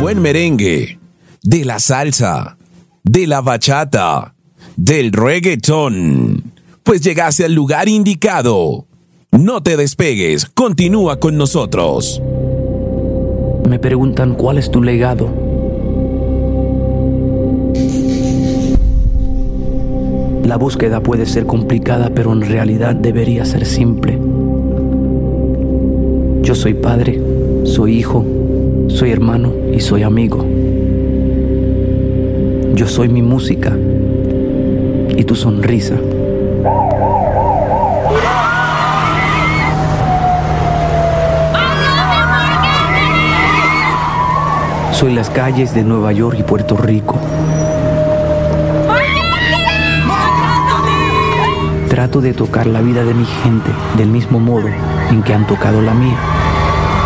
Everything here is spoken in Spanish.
buen merengue, de la salsa, de la bachata, del reggaetón. Pues llegaste al lugar indicado. No te despegues, continúa con nosotros. Me preguntan cuál es tu legado. La búsqueda puede ser complicada, pero en realidad debería ser simple. Yo soy padre, soy hijo, soy hermano y soy amigo. Yo soy mi música y tu sonrisa. Soy las calles de Nueva York y Puerto Rico. Trato de tocar la vida de mi gente del mismo modo en que han tocado la mía.